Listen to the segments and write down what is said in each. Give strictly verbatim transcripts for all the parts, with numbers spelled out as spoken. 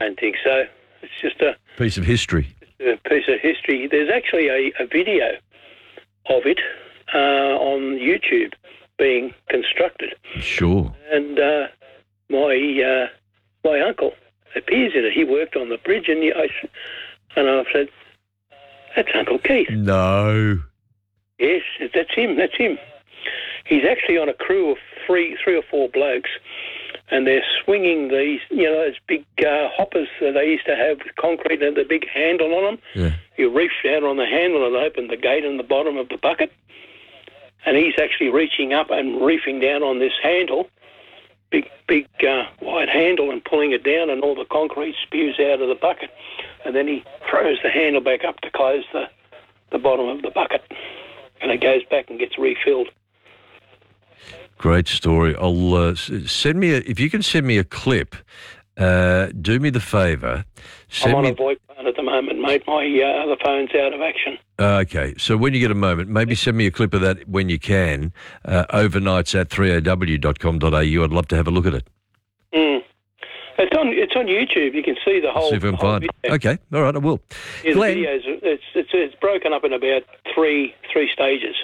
don't think so. It's just a piece of history. A piece of history. There's actually a, a video of it uh, on YouTube being constructed. Sure. And uh, my uh, my uncle appears in it. He worked on the bridge, and I and I said, "That's Uncle Keith." No. Yes, that's him. That's him. He's actually on a crew of three, three or four blokes, and they're swinging these, you know, those big uh, hoppers that they used to have with concrete and the big handle on them. Yeah. You reach down on the handle and open the gate in the bottom of the bucket, and he's actually reaching up and reefing down on this handle, big, big uh, wide handle, and pulling it down, and all the concrete spews out of the bucket, and then he throws the handle back up to close the, the bottom of the bucket, and it goes back and gets refilled. Great story. I'll uh, send me a, if you can send me a clip. Uh, do me the favour. I'm on me, a VoIP phone at the moment, mate. My uh, other phone's out of action. Uh, okay, so when you get a moment, maybe send me a clip of that when you can. Uh, overnights at three a w dot com dot a u. I'd love to have a look at it. Mm. It's on. It's on YouTube. You can see the whole. See if I can whole find it. video. Okay, all right, I will. Yeah, Glenn, the videos. It's, it's it's broken up in about three three stages.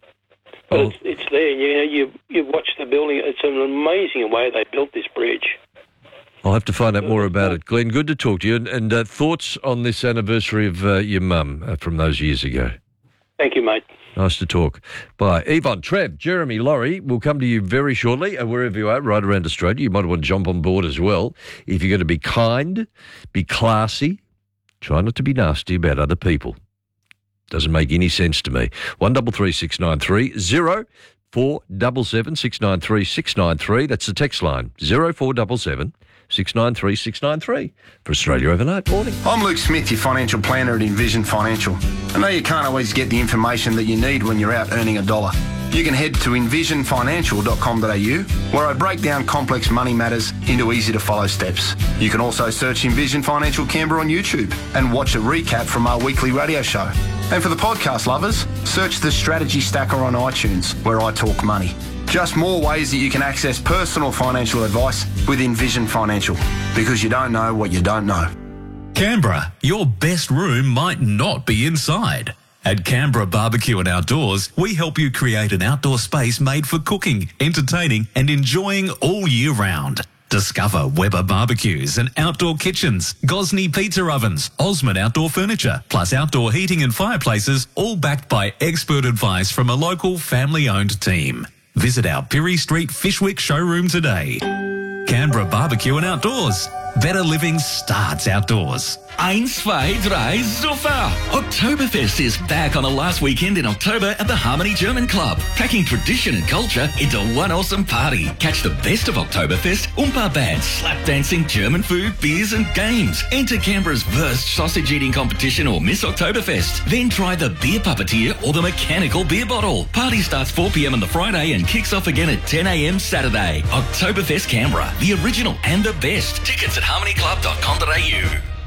But Oh. it's, it's there. You know, you you watch the building. It's an amazing way they built this bridge. I'll have to find out more about it. Glenn, good to talk to you. And, and uh, thoughts on this anniversary of uh, your mum uh, from those years ago? Thank you, mate. Nice to talk. Bye. Yvonne, Trev, Jeremy, Laurie, we'll come to you very shortly, and wherever you are, right around Australia. You might want to jump on board as well. If you're going to be kind, be classy, try not to be nasty about other people. Doesn't make any sense to me. One double three six nine three zero four double seven six nine three six nine three. That's the text line zero four double seven six nine three six nine three for Australia Overnight. Morning. I'm Luke Smith, your financial planner at Envision Financial. I know you can't always get the information that you need when you're out earning a dollar. You can head to envision financial dot com dot a u, where I break down complex money matters into easy-to-follow steps. You can also search Envision Financial Canberra on YouTube and watch a recap from our weekly radio show. And for the podcast lovers, search the Strategy Stacker on iTunes, where I talk money. Just more ways that you can access personal financial advice with Envision Financial, because you don't know what you don't know. Canberra, your best room might not be inside. At Canberra Barbecue and Outdoors, we help you create an outdoor space made for cooking, entertaining and enjoying all year round. Discover Weber barbecues and outdoor kitchens, Gosney pizza ovens, Osmond outdoor furniture, plus outdoor heating and fireplaces, all backed by expert advice from a local family-owned team. Visit our Pirie Street Fishwick showroom today. Canberra Barbecue and Outdoors. Better living starts outdoors. Eins, zwei, drei, super! Oktoberfest is back on the last weekend in October at the Harmony German Club, packing tradition and culture into one awesome party. Catch the best of Oktoberfest, Oompa bands, slap dancing, German food, beers and games. Enter Canberra's Wurst sausage eating competition or Miss Oktoberfest. Then try the beer puppeteer or the mechanical beer bottle. Party starts four p m on the Friday and kicks off again at ten a m Saturday. Oktoberfest Canberra, the original and the best. Tickets at harmony club dot com dot a u.